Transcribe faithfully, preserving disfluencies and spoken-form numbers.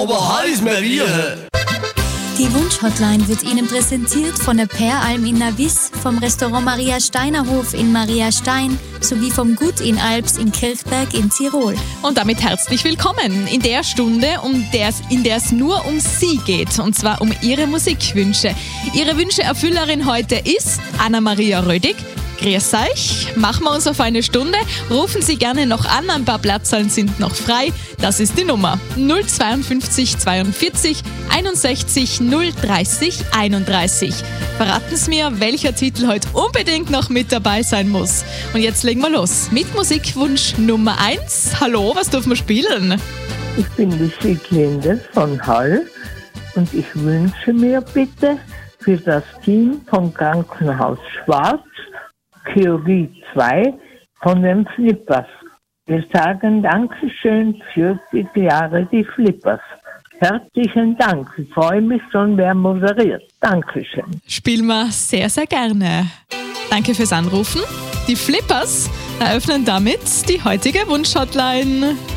aber heiß Maria. Die Wunschhotline wird Ihnen präsentiert von der Peralm in Navis, vom Restaurant Maria Steinerhof in Maria Stein sowie vom Gut in Alps in Kirchberg in Tirol. Und damit herzlich willkommen in der Stunde, um der's, in der es nur um Sie geht, und zwar um Ihre Musikwünsche. Ihre Wünscheerfüllerin heute ist Anna-Maria Rödig. Grüß euch, machen wir uns auf eine Stunde. Rufen Sie gerne noch an, ein paar Platzhallen sind noch frei. Das ist die Nummer null zweiundfünfzig zweiundvierzig einundsechzig null dreißig einunddreißig. Verraten Sie mir, welcher Titel heute unbedingt noch mit dabei sein muss. Und jetzt legen wir los mit Musikwunsch Nummer eins. Hallo, was dürfen wir spielen? Ich bin die Sieglinde von Hall und ich wünsche mir bitte für das Team vom Krankenhaus Schwarz Chirurgie zwei von den Flippers. Wir sagen Dankeschön für vierzig Jahre die Flippers. Herzlichen Dank. Ich freue mich schon, wer moderiert. Dankeschön. Spielen wir sehr, sehr gerne. Danke fürs Anrufen. Die Flippers eröffnen damit die heutige Wunschhotline.